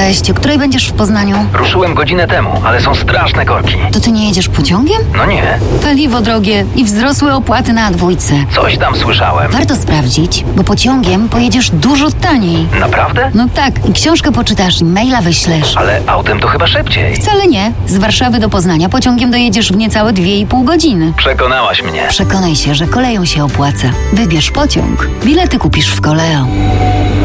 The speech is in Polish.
Cześć, o której będziesz w Poznaniu? Ruszyłem godzinę temu, ale są straszne korki. To ty nie jedziesz pociągiem? No nie. Paliwo drogie i wzrosłe opłaty na dwójce. Coś tam słyszałem. Warto sprawdzić, bo pociągiem pojedziesz dużo taniej. Naprawdę? No tak, i książkę poczytasz, i maila wyślesz. Ale autem to chyba szybciej. Wcale nie. Z Warszawy do Poznania pociągiem dojedziesz w niecałe 2,5 godziny. Przekonałaś mnie. Przekonaj się, że koleją się opłaca. Wybierz pociąg. Bilety kupisz w Koleo.